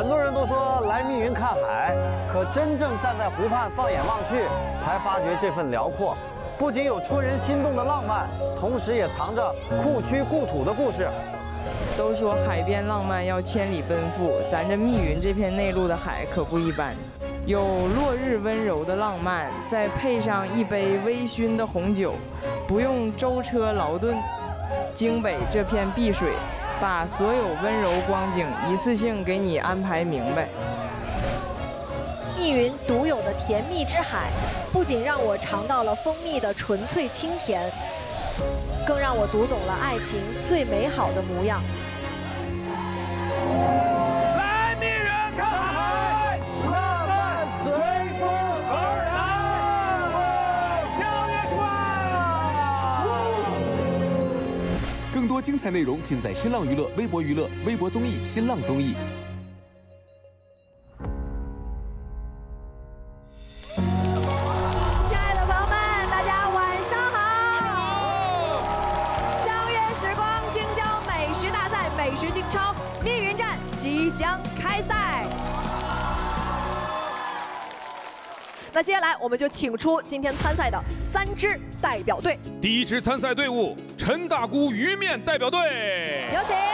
很多人都说来密云看海，可真正站在湖畔放眼望去，才发觉这份辽阔，不仅有戳人心动的浪漫，同时也藏着库区故土的故事。 都说海边浪漫要千里奔赴，咱这密云这片内陆的海可不一般，有落日温柔的浪漫，再配上一杯微醺的红酒，不用舟车劳顿，京北这片碧水，把所有温柔光景一次性给你安排明白。 密云独有的甜蜜之海，不仅让我尝到了蜂蜜的纯粹清甜，更让我读懂了爱情最美好的模样。 来密云看海，浪漫随风而来，跳跃出来！ 更多精彩内容尽在新浪娱乐、微博娱乐、微博综艺、新浪综艺。 亲爱的朋友们，大家晚上好！相约时光京郊美食大赛美食竞超密云站即将开赛。那接下来我们就请出今天参赛的3支代表队。 第一支参赛队伍陈大姑鱼面代表队， 有请。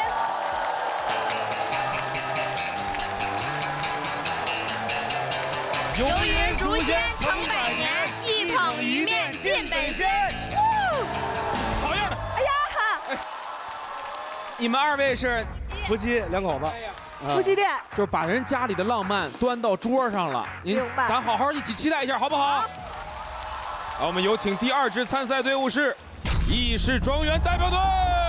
游云竹仙成百年，一捧鱼面尽本身。 好样的！ 哎呀， 你们2位是夫妻2口子， 夫妻店就是把人家里的浪漫端到桌上了。您咱好好一起期待一下，好不好？ 好，我们有请第2支参赛队伍是义士庄园代表队。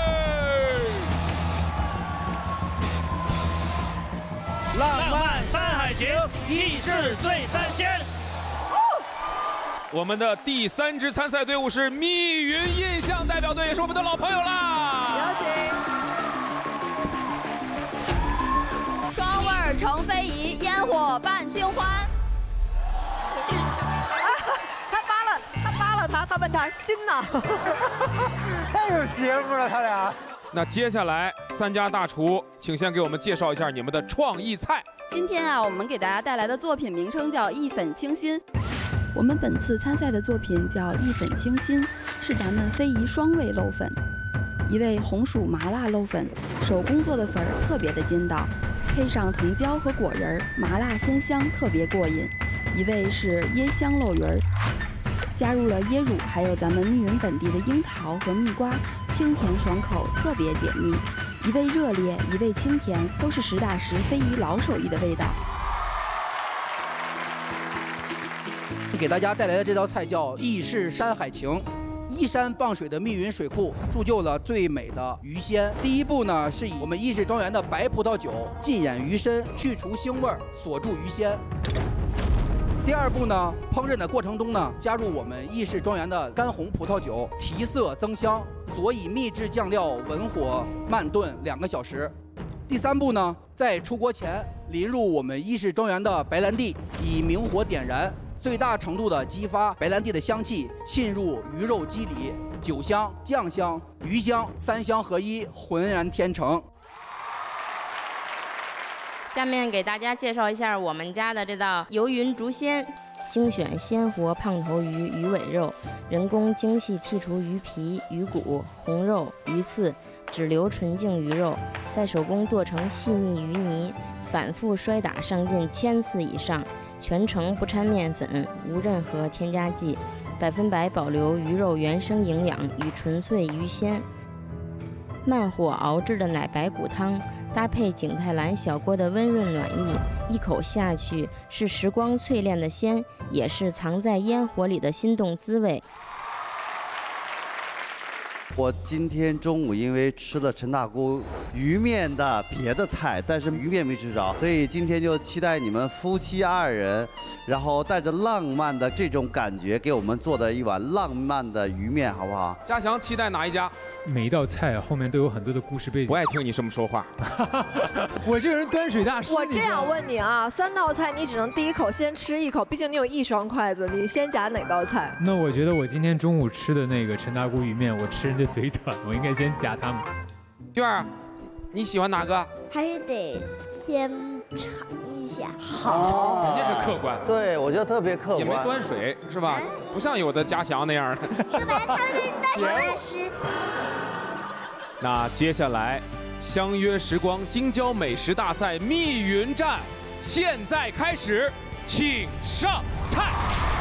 浪漫山海情，义士醉三仙。 我们的第3支参赛队伍是密云印象代表队，也是我们的老朋友啦。 有请。 双味儿成非遗，烟火伴清欢。 他问他心呢？ 太有节目了，他俩。 那接下来3家大厨，请先给我们介绍一下你们的创意菜。 今天啊，我们给大家带来的作品名称叫意粉清心。 我们本次参赛的作品叫意粉清心，是咱们非遗双味漏粉。一味红薯麻辣漏粉，手工做的粉儿特别的筋道，配上藤椒和果仁儿，麻辣鲜香，特别过瘾。一味是椰香漏鱼儿，加入了椰乳，还有咱们密云本地的樱桃和蜜瓜，清甜爽口，特别解腻。一味热烈，一味清甜，都是实打实非遗老手艺的味道。 给大家带来的这道菜叫义士山海情。依山傍水的密云水库铸就了最美的鱼鲜。第一步呢，是以我们义士庄园的白葡萄酒浸染鱼身，去除腥味，锁住鱼鲜。第2步呢，烹饪的过程中呢，加入我们义士庄园的干红葡萄酒，提色增香，佐以秘制酱料，文火慢炖2个小时。第3步呢，在出锅前淋入我们义士庄园的白兰地，以明火点燃，最大程度的激发白兰地的香气沁入鱼肉肌里，酒香、酱香、鱼香3香合一，浑然天成。 下面给大家介绍一下我们家的这道游云竹鲜，精选鲜活胖头鱼、鱼尾肉，人工精细剔除鱼皮、鱼骨、红肉、鱼刺，只留纯净鱼肉，再手工剁成细腻鱼泥，反复摔打上近1000次以上，全程不掺面粉，无任何添加剂，100%保留鱼肉原生营养与纯粹鱼鲜。慢火熬制的奶白骨汤，搭配景泰蓝小锅的温润暖意，一口下去是时光淬炼的鲜，也是藏在烟火里的心动滋味。 我今天中午因为吃了陈大姑鱼面的别的菜，但是鱼面没吃着，所以今天就期待你们夫妻2人，然后带着浪漫的这种感觉，给我们做的一碗浪漫的鱼面，好不好？ 嘉祥期待哪一家？ 每一道菜后面都有很多的故事背景。 不爱听你这么说话。 我这个人端水大师。 我这样问你啊，3道菜你只能第一口先吃1口，毕竟你有1双筷子，你先夹哪道菜？ 那我觉得我今天中午吃的那个陈大姑鱼面，我吃人家嘴短，我应该先夹他们。 娟儿，你喜欢哪个？ 还是得先尝一下。 好，人家是客观。 对，我觉得特别客观。 也没端水是吧？不像有的家祥那样的。 说白了，他们就是端水大师。 那接下来，相约时光京郊美食大赛密云站，现在开始，请上菜。